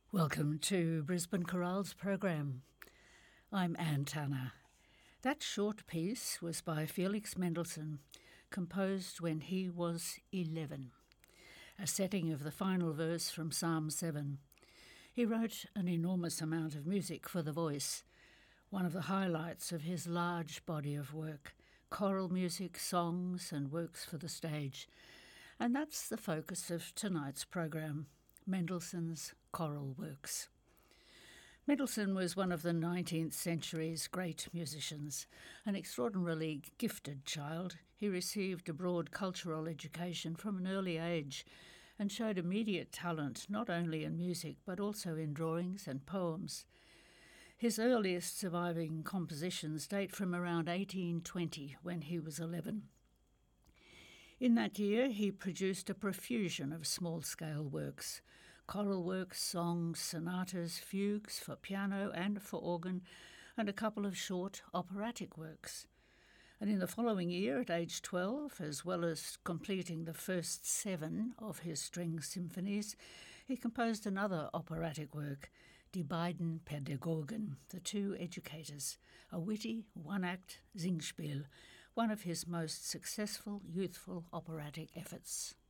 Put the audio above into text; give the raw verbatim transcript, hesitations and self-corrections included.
Welcome to Brisbane Chorale's program. I'm Anne Tanner. That short piece was by Felix Mendelssohn, composed when he was eleven, a setting of the final verse from Psalm seven. He wrote an enormous amount of music for the voice, one of the highlights of his large body of work, choral music, songs and works for the stage. And that's the focus of tonight's program, Mendelssohn's choral works. Mendelssohn was one of the nineteenth century's great musicians, an extraordinarily gifted child. He received a broad cultural education from an early age and showed immediate talent not only in music but also in drawings and poems. His earliest surviving compositions date from around eighteen twenty, when he was eleven. In that year, he produced a profusion of small-scale works, choral works, songs, sonatas, fugues for piano and for organ, and a couple of short operatic works. And in the following year, at age twelve, as well as completing the first seven of his string symphonies, he composed another operatic work, Die beiden Pädagogen, The Two Educators, a witty one-act Singspiel, one of his most successful youthful operatic efforts.